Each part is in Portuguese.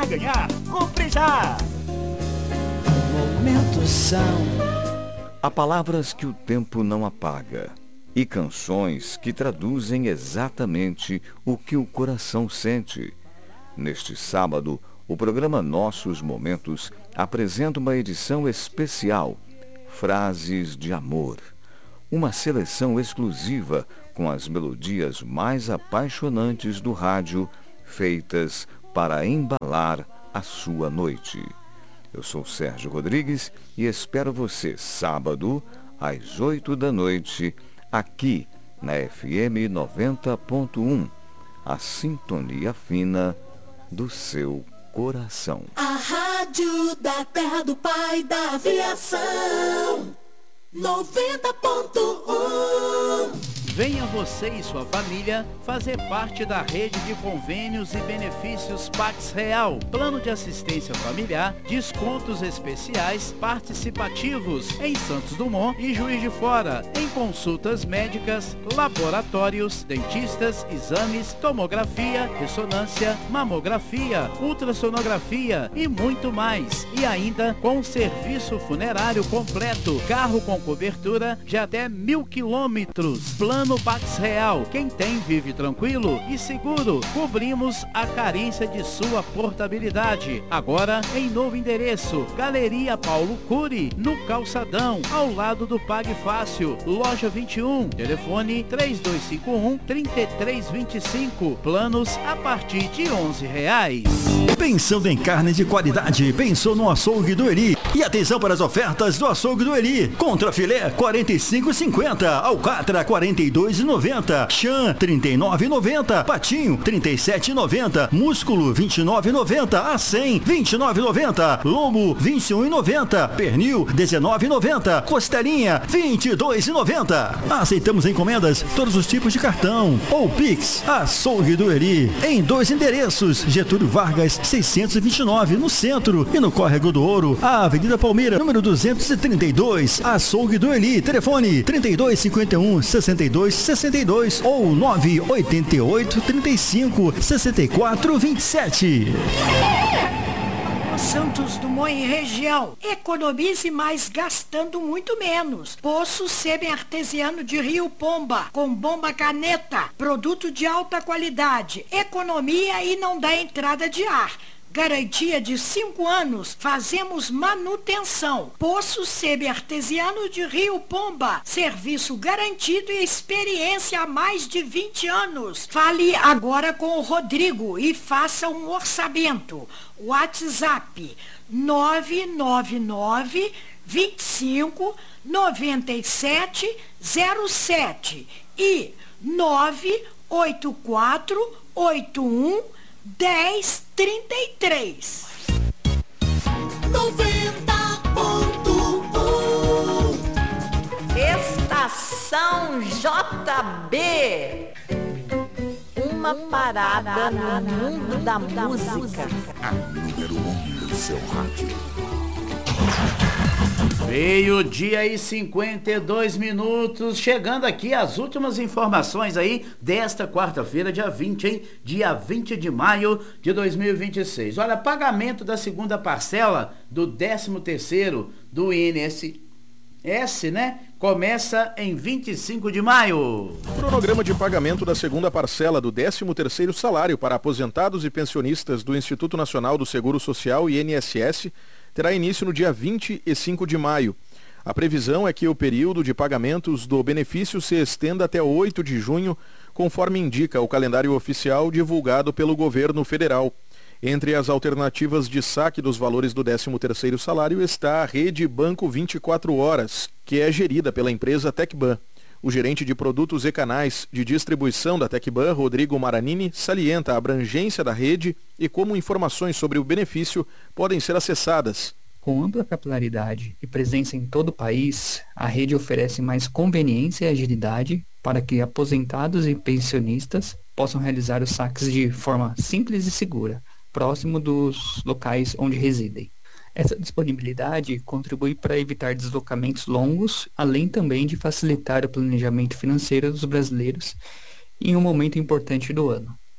ganhar. Compre já! Momento são. Há palavras que o tempo não apaga e canções que traduzem exatamente o que o coração sente. Neste sábado, o programa Nossos Momentos apresenta uma edição especial, Frases de Amor. Uma seleção exclusiva com as melodias mais apaixonantes do rádio, feitas para embalar a sua noite. Eu sou Sérgio Rodrigues e espero você sábado, às 8 da noite, aqui na FM 90.1, a sintonia fina do seu coração. A rádio da terra do pai da aviação, 90.1. Venha você e sua família fazer parte da rede de convênios e benefícios Pax Real. Plano de assistência familiar, descontos especiais participativos em Santos Dumont e Juiz de Fora, em consultas médicas, laboratórios, dentistas, exames, tomografia, ressonância, mamografia, ultrassonografia e muito mais. E ainda com serviço funerário completo, carro com cobertura de até 1.000 quilômetros. Plano Pax Real. Quem tem vive tranquilo e seguro. Cobrimos a carência de sua portabilidade. Agora em novo endereço, Galeria Paulo Cury, no Calçadão, ao lado do Pague Fácil, loja 21. Telefone 3251-3325. Planos a partir de R$11. Pensando em carne de qualidade, pensou no Açougue do Eli. E atenção para as ofertas do Açougue do Eli. Contrafilé R$ 45,50, alcatra R$ 42,90, chã R$ 39,90, patinho R$ 37,90, músculo R$ 29,90, acém R$ 29,90, lombo R$ 21,90, pernil R$ 19,90, costelinha R$ 22,90. Aceitamos encomendas, todos os tipos de cartão ou Pix. Açougue do Eli, em 2 endereços, Getúlio Vargas 629 no centro e no Córrego do Ouro, a Avenida Palmeira, número 232. Açougue do Eli, telefone 3251-6262 ou 988-35-6427. Santos Dumont e região. Economize mais gastando muito menos. Poço semi-artesiano de Rio Pomba, com bomba caneta. Produto de alta qualidade. Economia e não dá entrada de ar. Garantia de 5 anos. Fazemos manutenção. Poço semi-artesiano de Rio Pomba. Serviço garantido e experiência há mais de 20 anos. Fale agora com o Rodrigo e faça um orçamento. WhatsApp 999 25 97 07 e 984 81 1033. 90.1. Estação JB. Uma parada no mundo da música. A número 1 do seu rádio. Meio-dia e 52 minutos, chegando aqui as últimas informações aí desta quarta-feira, dia 20, hein? Dia 20 de maio de 2026. Olha, pagamento da segunda parcela do 13º do INSS, né? Começa em 25 de maio. Cronograma de pagamento da segunda parcela do 13º salário para aposentados e pensionistas do Instituto Nacional do Seguro Social, INSS, terá início no dia 25 de maio. A previsão é que o período de pagamentos do benefício se estenda até 8 de junho, conforme indica o calendário oficial divulgado pelo governo federal. Entre as alternativas de saque dos valores do 13º salário está a rede Banco 24 Horas, que é gerida pela empresa Tecban. O gerente de produtos e canais de distribuição da Tecban, Rodrigo Maranini, salienta a abrangência da rede e como informações sobre o benefício podem ser acessadas. Com ampla capilaridade e presença em todo o país, a rede oferece mais conveniência e agilidade para que aposentados e pensionistas possam realizar os saques de forma simples e segura, próximo dos locais onde residem. Essa disponibilidade contribui para evitar deslocamentos longos, além também de facilitar o planejamento financeiro dos brasileiros em um momento importante do ano.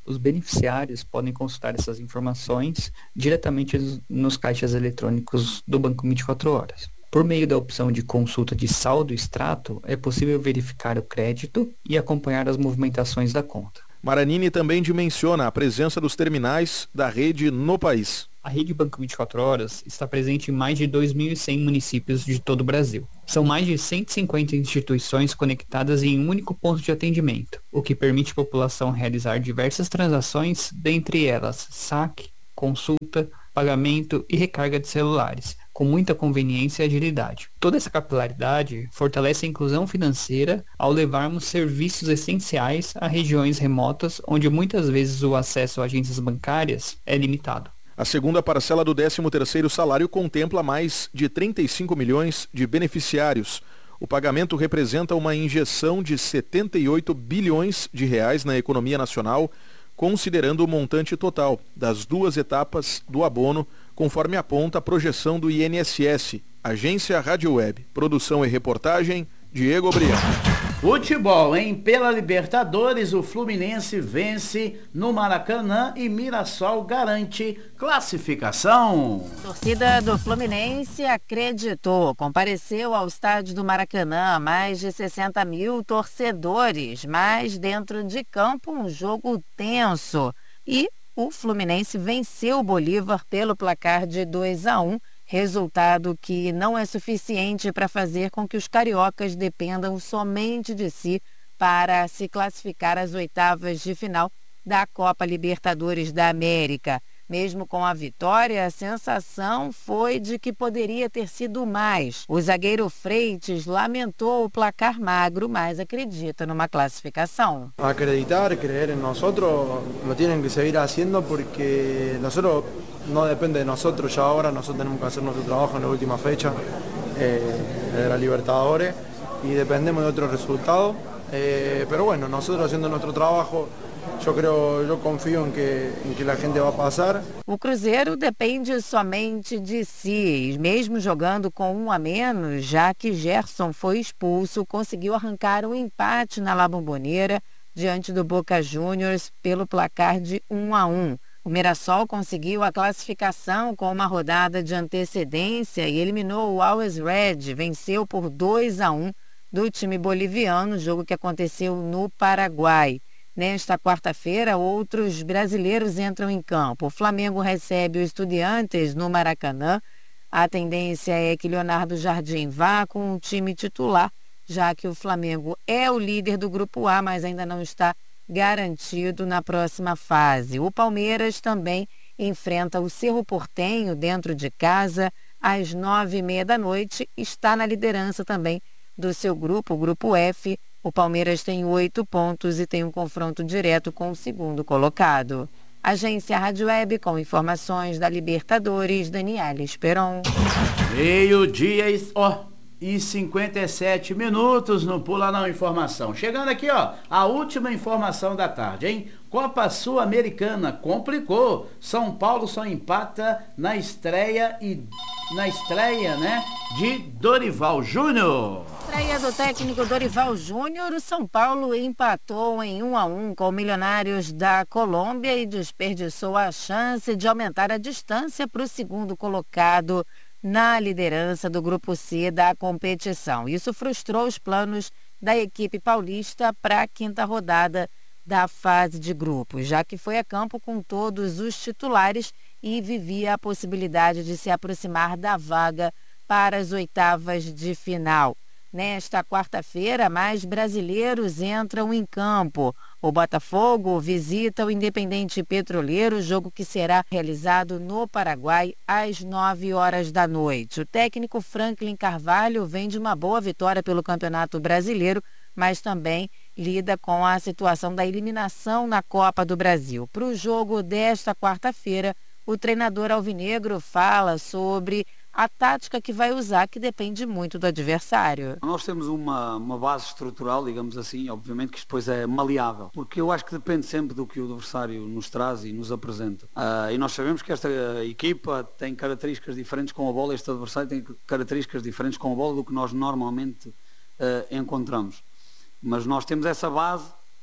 Os beneficiários podem consultar essas informações diretamente nos caixas eletrônicos do Banco 24 Horas. Por meio da opção de consulta de saldo extrato, é possível verificar o crédito e acompanhar as movimentações da conta. Maranini também dimensiona a presença dos terminais da rede no país. A rede Banco 24 Horas está presente em mais de 2.100 municípios de todo o Brasil. São mais de 150 instituições conectadas em um único ponto de atendimento, o que permite à população realizar diversas transações, dentre elas saque, consulta, pagamento e recarga de celulares, com muita conveniência e agilidade. Toda essa capilaridade fortalece a inclusão financeira ao levarmos serviços essenciais a regiões remotas, onde muitas vezes o acesso a agências bancárias é limitado. A segunda parcela do 13º salário contempla mais de 35 milhões de beneficiários. O pagamento representa uma injeção de 78 bilhões de reais na economia nacional, considerando o montante total das duas etapas do abono, conforme aponta a projeção do INSS. Agência Rádio Web. Produção e reportagem, Diego Brião. Futebol, hein? Pela Libertadores, o Fluminense vence no Maracanã e Mirassol garante classificação. A torcida do Fluminense acreditou, compareceu ao estádio do Maracanã, mais de 60 mil torcedores, mas dentro de campo um jogo tenso. E o Fluminense venceu o Bolívar pelo placar de 2-1, resultado que não é suficiente para fazer com que os cariocas dependam somente de si para se classificar às oitavas de final da Copa Libertadores da América. Mesmo com a vitória, a sensação foi de que poderia ter sido mais. O zagueiro Freitas lamentou o placar magro, mas acredita numa classificação. Acreditar, creer en nosotros, lo tienen que seguir haciendo porque nosotros no depende de nosotros ya ahora, nosotros tenemos que hacer nuestro trabajo en la última fecha de la Libertadores y dependemos de otros resultados, pero bueno, nosotros haciendo nuestro trabajo, eu confio em que a gente vai passar. O Cruzeiro depende somente de si, mesmo jogando com um a menos, já que Gerson foi expulso, conseguiu arrancar um empate na La Bombonera diante do Boca Juniors pelo placar de 1-1. O Mirassol conseguiu a classificação com uma rodada de antecedência e eliminou o Always Red, venceu por 2-1 do time boliviano, jogo que aconteceu no Paraguai. Nesta quarta-feira, outros brasileiros entram em campo. O Flamengo recebe o Estudiantes no Maracanã. A tendência é que Leonardo Jardim vá com o time titular, já que o Flamengo é o líder do Grupo A, mas ainda não está garantido na próxima fase. O Palmeiras também enfrenta o Cerro Porteño dentro de casa às 9h30 da noite. Está na liderança também do seu grupo, o Grupo F. O Palmeiras tem 8 pontos e tem um confronto direto com o segundo colocado. Agência Rádio Web com informações da Libertadores, Daniela Esperon. Meio-dia e 57 minutos no Pula Não Informação. Chegando aqui, a última informação da tarde, hein? Copa Sul-Americana complicou. São Paulo só empata na estreia, né, de Dorival Júnior. Estreia do técnico Dorival Júnior, o São Paulo empatou em 1-1 com o Milionários da Colômbia e desperdiçou a chance de aumentar a distância para o segundo colocado na liderança do Grupo C da competição. Isso frustrou os planos da equipe paulista para a quinta rodada da fase de grupos, já que foi a campo com todos os titulares e vivia a possibilidade de se aproximar da vaga para as oitavas de final. Nesta quarta-feira, mais brasileiros entram em campo. O Botafogo visita o Independente Petroleiro, jogo que será realizado no Paraguai às 9h da noite. O técnico Franklin Carvalho vem de uma boa vitória pelo Campeonato Brasileiro, mas também lida com a situação da eliminação na Copa do Brasil. Para o jogo desta quarta-feira, o treinador alvinegro fala sobre a tática que vai usar, que depende muito do adversário. Nós temos uma base estrutural, digamos assim, obviamente que isto depois é maleável, porque eu acho que depende sempre do que o adversário nos traz e nos apresenta. E nós sabemos que esta equipa tem características diferentes com a bola, este adversário tem características diferentes com a bola do que nós normalmente encontramos. Mas nós temos essa base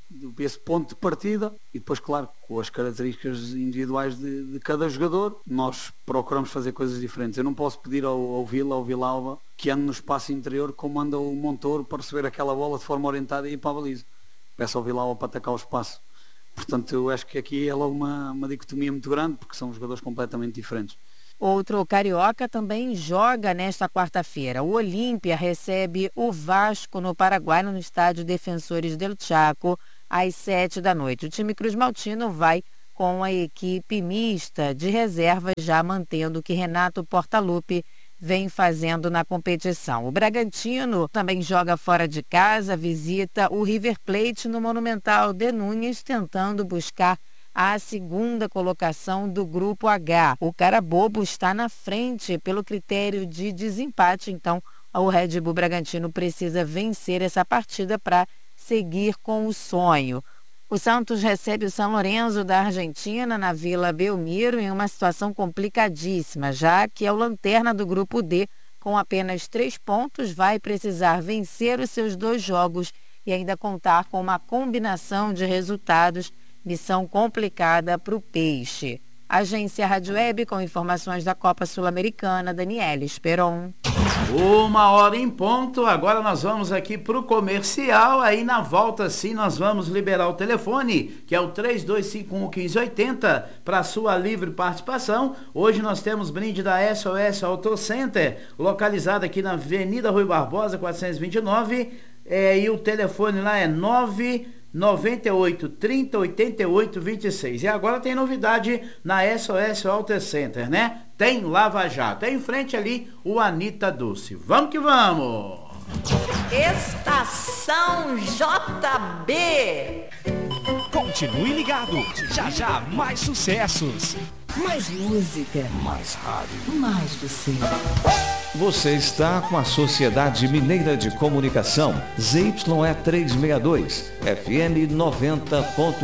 esse ponto de partida e depois, claro, com as características individuais de cada jogador, nós procuramos fazer coisas diferentes. Eu não posso pedir ao Vila, ao Villalba, que ande no espaço interior como anda o Montoro para receber aquela bola de forma orientada e ir para a baliza. Peço ao Villalba para atacar o espaço. Portanto, eu acho que aqui é logo uma dicotomia muito grande, porque são jogadores completamente diferentes. Outro carioca também joga nesta quarta-feira. O Olímpia recebe o Vasco no Paraguai, no estádio Defensores del Chaco, às 7 da noite. O time Cruz Maltino vai com a equipe mista de reservas, já mantendo o que Renato Portaluppi vem fazendo na competição. O Bragantino também joga fora de casa, visita o River Plate no Monumental de Núñez, tentando buscar a segunda colocação do Grupo H. O Carabobo está na frente pelo critério de desempate, então o Red Bull Bragantino precisa vencer essa partida para seguir com o sonho. O Santos recebe o São Lourenço da Argentina na Vila Belmiro em uma situação complicadíssima, já que é o lanterna do Grupo D, com apenas 3 pontos, vai precisar vencer os seus 2 jogos e ainda contar com uma combinação de resultados. Missão complicada para o Peixe. Agência Rádio Web com informações da Copa Sul-Americana, Daniela Esperon. 1h em ponto, agora nós vamos aqui para o comercial, aí na volta sim nós vamos liberar o telefone, que é o 3251-1580, para sua livre participação. Hoje nós temos brinde da SOS Auto Center, localizada aqui na Avenida Rui Barbosa, 429, e o telefone lá é 98 30 88 26. E agora tem novidade na SOS Auto Center, né? Tem Lava Jato. É em frente ali o Anita Dulce. Vamos que vamos! Estação JB. Continue ligado. Já já mais sucessos. Mais música. Mais rádio. Mais você. Você está com a Sociedade Mineira de Comunicação, ZYE 362, FM 90.1.